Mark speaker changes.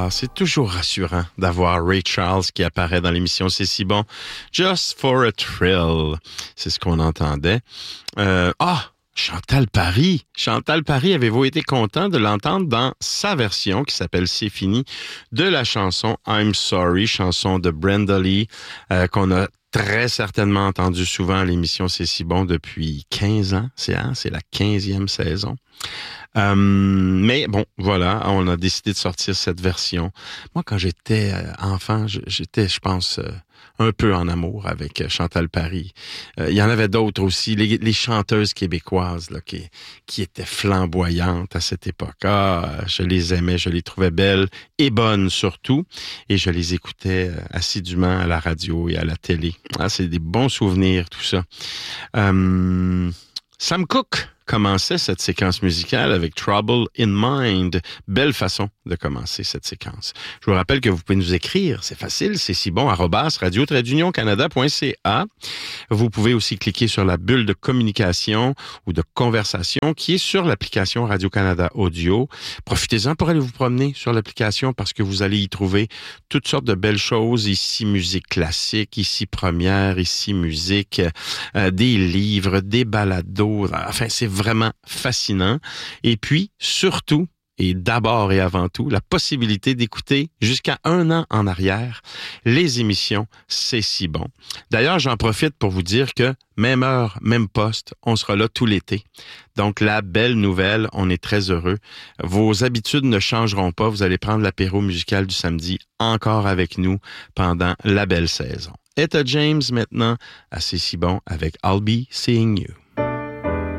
Speaker 1: c'est toujours rassurant d'avoir Ray Charles qui apparaît dans l'émission C'est si bon. Just for a thrill. C'est ce qu'on entendait. Chantal Paris. Chantal Paris, avez-vous été content de l'entendre dans sa version qui s'appelle C'est fini de la chanson I'm Sorry, chanson de Brenda Lee qu'on a très certainement entendu souvent à l'émission C'est si bon depuis 15 ans. C'est la 15e saison. Mais bon, voilà, on a décidé de sortir cette version. Moi, quand j'étais enfant, j'étais, je pense, un peu en amour avec Chantal Paris. Il y en avait d'autres aussi, les chanteuses québécoises là, qui étaient flamboyantes à cette époque. Je les aimais, je les trouvais belles et bonnes surtout, et je les écoutais assidûment à la radio et à la télé. C'est des bons souvenirs, tout ça. Sam Cooke commençait cette séquence musicale avec Trouble in Mind. Belle façon de commencer cette séquence. Je vous rappelle que vous pouvez nous écrire, c'est facile, c'est si bon, @radio-canada.ca. Vous pouvez aussi cliquer sur la bulle de communication ou de conversation qui est sur l'application Radio-Canada Audio. Profitez-en pour aller vous promener sur l'application parce que vous allez y trouver toutes sortes de belles choses. Ici, musique classique, ici, première, ici, musique, des livres, des balados. Enfin, c'est vraiment fascinant. Et puis, surtout, et d'abord et avant tout, la possibilité d'écouter jusqu'à 1 an en arrière les émissions C'est si bon. D'ailleurs, j'en profite pour vous dire que même heure, même poste, on sera là tout l'été. Donc, la belle nouvelle, on est très heureux. Vos habitudes ne changeront pas. Vous allez prendre l'apéro musical du samedi encore avec nous pendant la belle saison. Etta James maintenant à C'est si bon avec I'll Be Seeing You.